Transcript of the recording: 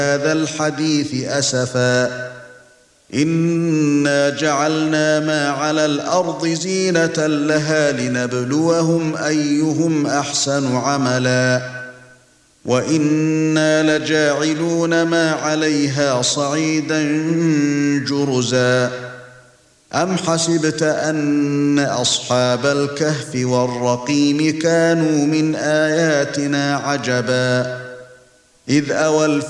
هذا الحديث أسفا إنا جعلنا ما على الأرض زينة لها لنبلوهم أيهم أحسن عملا وإنا لجاعلون ما عليها صعيدا جرزا أم حسبت أن أصحاب الكهف والرقيم كانوا من آياتنا عجبا إذ أوى